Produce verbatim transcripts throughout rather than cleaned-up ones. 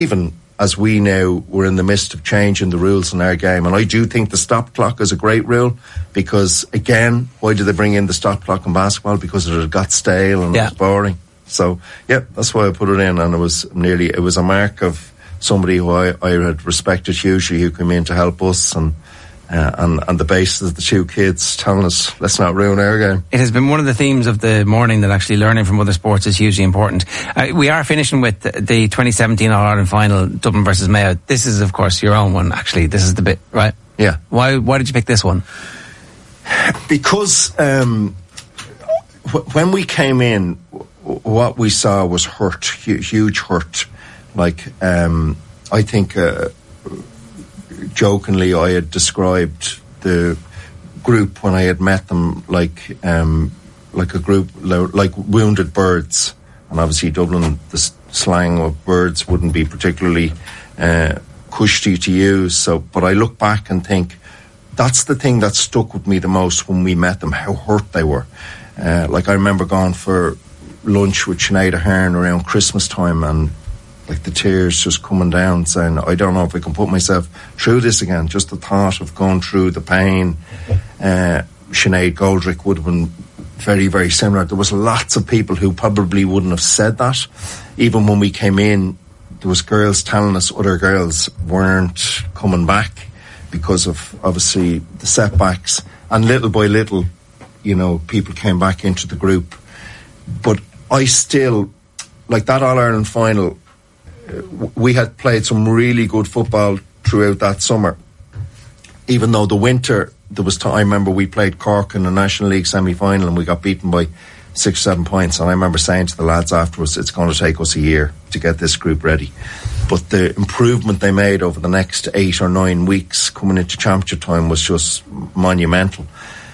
even as we now, we're in the midst of changing the rules in our game. And I do think the stop clock is a great rule because, again, why did they bring in the stop clock in basketball? Because it had got stale and yeah. it was boring. So, yeah, that's why I put it in. And it was nearly, it was a mark of somebody who I, I had respected hugely who came in to help us, and uh, and, and the basis of the two kids telling us, let's not ruin our game. It has been one of the themes of the morning that actually learning from other sports is hugely important. Uh, we are finishing with the twenty seventeen All-Ireland final, Dublin versus Mayo. This is, of course, your own one, actually. This is the bit, right? Yeah. Why Why did you pick this one? Because um, w- when we came in, w- what we saw was hurt, hu- huge hurt. Like, um, I think... Uh, jokingly I had described the group when I had met them like um, like a group like wounded birds, and obviously Dublin, the slang of birds wouldn't be particularly uh, cushy to use. So, but I look back and think that's the thing that stuck with me the most when we met them, how hurt they were. Uh, like I remember going for lunch with Sinead Ahern around Christmas time, and like the tears just coming down, saying, I don't know if I can put myself through this again. Just the thought of going through the pain. Uh, Sinead Goldrick would have been very, very similar. There was lots of people who probably wouldn't have said that. Even when we came in, there was girls telling us other girls weren't coming back because of, obviously, the setbacks. And little by little, you know, people came back into the group. But I still, like that All-Ireland final, we had played some really good football throughout that summer. Even though the winter, there was time, I remember we played Cork in the National League semi-final and we got beaten by six or seven points. And I remember saying to the lads afterwards, it's going to take us a year to get this group ready. But the improvement they made over the next eight or nine weeks coming into championship time was just monumental.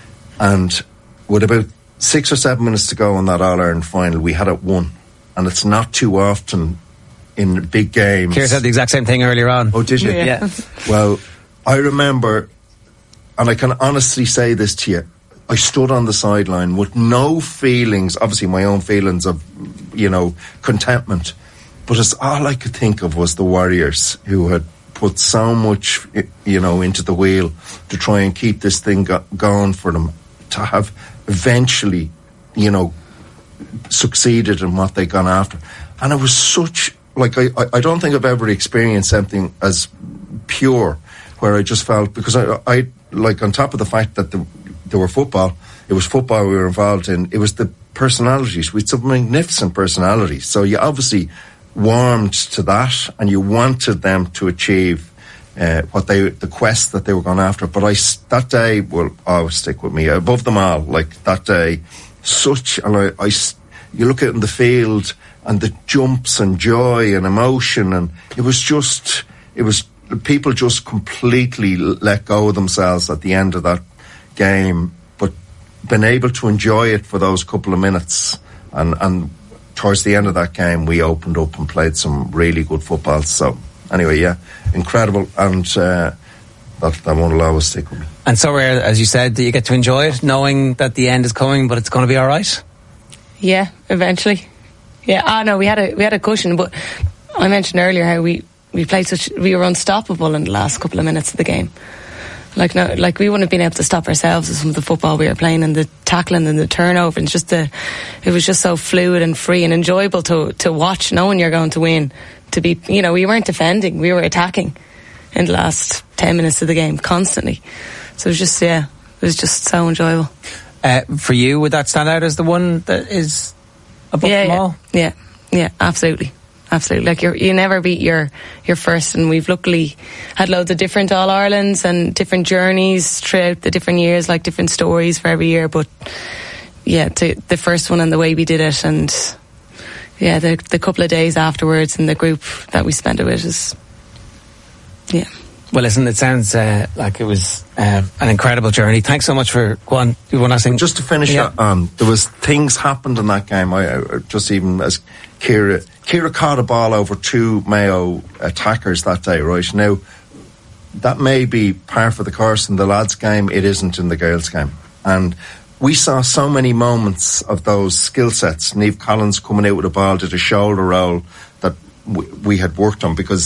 And with about six or seven minutes to go in that All-Ireland final, we had it won. And it's not too often in big games. Keir said the exact same thing earlier on. Oh, did you? Yeah. yeah. Well, I remember, and I can honestly say this to you, I stood on the sideline with no feelings, obviously my own feelings of, you know, contentment, but it's all I could think of was the Warriors who had put so much, you know, into the wheel to try and keep this thing go- going for them, to have eventually, you know, succeeded in what they'd gone after. And it was such... Like, I, I don't think I've ever experienced something as pure, where I just felt, because I, I like, on top of the fact that the, there were football, it was football we were involved in, it was the personalities. We had some magnificent personalities. So you obviously warmed to that, and you wanted them to achieve uh, what they, the quest that they were going after. But I, that day will always stick with me, above them all. Like, that day, such, and I, I you look at it in the field, and the jumps and joy and emotion, and it was just, it was, people just completely let go of themselves at the end of that game, but been able to enjoy it for those couple of minutes. And, and towards the end of that game, we opened up and played some really good football. So anyway, yeah, incredible. And uh, that, that won't always stick with me. And so rare, as you said, that you get to enjoy it, knowing that the end is coming, but it's going to be all right? Yeah, eventually. Yeah, ah, no, we had a we had a cushion, but I mentioned earlier how we, we played such, we were unstoppable in the last couple of minutes of the game. Like no, like we wouldn't have been able to stop ourselves with some of the football we were playing, and the tackling and the turnover, and just the, it was just so fluid and free and enjoyable to to watch, knowing you're going to win. To be, you know, we weren't defending, we were attacking in the last ten minutes of the game constantly. So it was just, yeah, it was just so enjoyable. Uh, for you, would that stand out as the one that is above yeah, them yeah, all? Yeah, yeah, absolutely. Absolutely. Like, you're, you never beat your, your first, and we've luckily had loads of different All-Irelands and different journeys throughout the different years, like different stories for every year. But yeah, to, the first one and the way we did it, and yeah, the, the couple of days afterwards and the group that we spent it with is, yeah. Well, listen, it sounds uh, like it was uh, an incredible journey. Thanks so much for going. You want to sing? Just to finish yeah. on, um, there was things happened in that game. I, I just even as Ciara, Ciara caught a ball over two Mayo attackers that day, right? Now, that may be par for the course in the lads' game. It isn't in the girls' game. And we saw so many moments of those skill sets. Niamh Collins coming out with a ball, did a shoulder roll that we, we had worked on, because